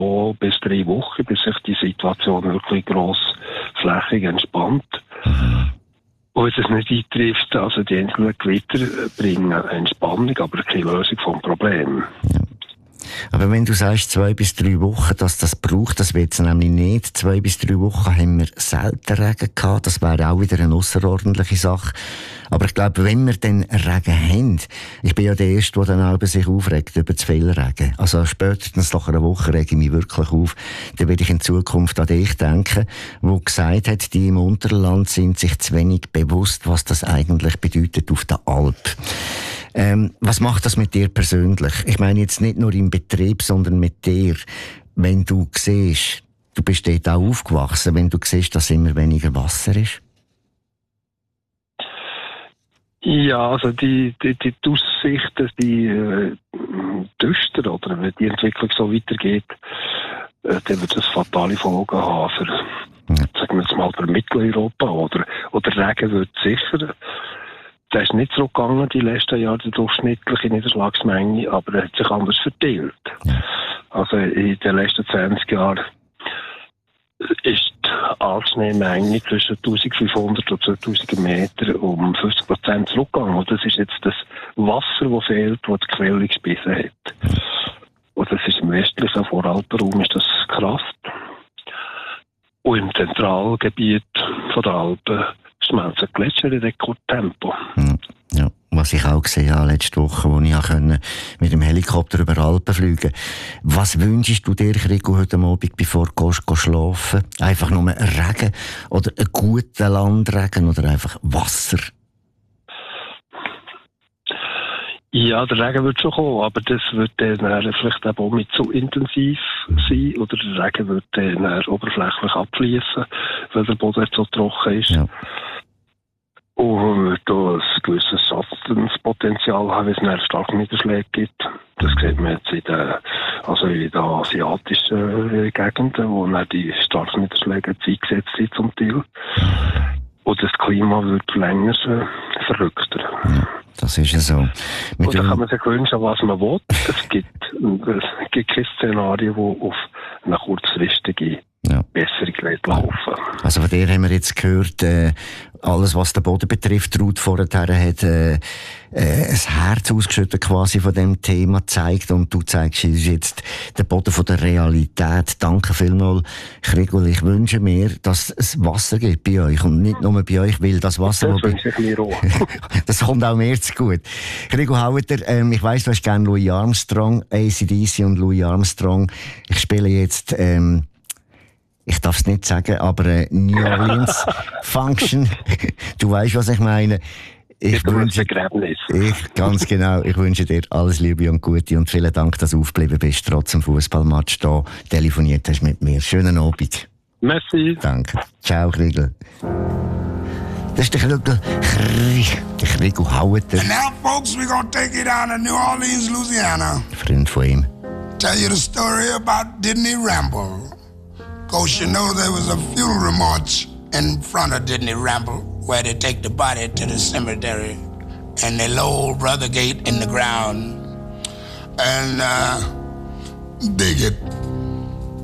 bis 3 Wochen, bis sich die Situation wirklich grossflächig entspannt. Und wenn es nicht eintrifft, also die einzelnen Gewitter bringen Entspannung, aber keine Lösung vom Problem. Ja. Aber wenn du sagst 2 bis 3 Wochen, dass das braucht, das wird es nämlich nicht. 2 bis 3 Wochen haben wir selten Regen gehabt. Das wäre auch wieder eine ausserordentliche Sache. Aber ich glaube, wenn wir dann Regen haben, ich bin ja der Erste, der dann auch sich aufregt über zu viel Regen. Also spätestens nach einer Woche rege ich mich wirklich auf. Dann werde ich in Zukunft an dich denken, wo gesagt hat, die im Unterland sind sich zu wenig bewusst, was das eigentlich bedeutet auf der Alp. Was macht das mit dir persönlich? Ich meine jetzt nicht nur im Betrieb, sondern mit dir. Wenn du siehst, du bist dort auch aufgewachsen, wenn du siehst, dass immer weniger Wasser ist? Ja, also die Aussichten, die düster, oder wenn die Entwicklung so weitergeht, dann wird es fatale Folgen haben für, sagen wir jetzt mal, für Mitteleuropa, oder Regen wird sicher. Der ist nicht zurückgegangen die letzten Jahre, die durchschnittliche Niederschlagsmenge, aber er hat sich anders verteilt. Ja. Also in den letzten 20 Jahren ist die Altschneemenge zwischen 1500 und 2000 Meter um 50% zurückgegangen. Und das ist jetzt das Wasser, das fehlt, das die Quelle gespissen hat. Und das ist im westlichen Voralpenraum ist das krass. Und im Zentralgebiet von der Alpen schmelzen Gletscher in Rekordtempo. Ja, was ich auch gesehen habe letzte Woche, wo ich mit dem Helikopter über Alpen fliegen. Was wünschst du dir, Rico, heute Abend, bevor du gehst schlafen? Einfach nur Regen oder einen guten Landregen oder einfach Wasser? Ja, der Regen wird schon kommen, aber das wird dann vielleicht auch nicht so intensiv sein, oder der Regen wird dann oberflächlich abfließen, weil der Boden so trocken ist. Ja. Und da ein gewisses Schadenspotenzial haben, wenn es einen starken Niederschläge gibt. Das sieht man jetzt in den asiatischen Gegenden, wo dann die starken Niederschläge eingesetzt sind zum Teil. Und das Klima wird länger verrückter. Ja, das ist ja so. Und da kann man sich wünschen, was man will. Es gibt kein Szenario, das auf eine kurzfristige Besserung laufen. Also von dir haben wir jetzt gehört, alles was den Boden betrifft, Ruth vorher hat ein Herz ausgeschüttet quasi von dem Thema gezeigt, und du zeigst uns jetzt den Boden von der Realität. Danke vielmals, Gregor. Ich wünsche mir, dass es Wasser gibt bei euch, und nicht nur bei euch, weil das Wasser... Das wünsche ich mir auch. Das kommt auch mir zu gut. Gregor Haueter, ich weiss, du hast gerne Louis Armstrong, AC/DC und Louis Armstrong. Ich spiele jetzt... ich darf es nicht sagen, aber New Orleans Function. Du weißt, was ich meine. Ganz genau. Ich wünsche dir alles Liebe und Gute und vielen Dank, dass du aufgeblieben bist, trotz dem Fußballmatch da telefoniert hast mit mir. Schönen Abend. Merci. Danke. Ciao, Kriegel. Das ist der Kriegel Haueter. And now, folks, we're gonna take you down to New Orleans, Louisiana. Freund von ihm. Tell you the story about Disney Ramble. Cause you know there was a funeral march in front of Disney Ramble where they take the body to the cemetery and they lower Brother Gate in the ground and dig it.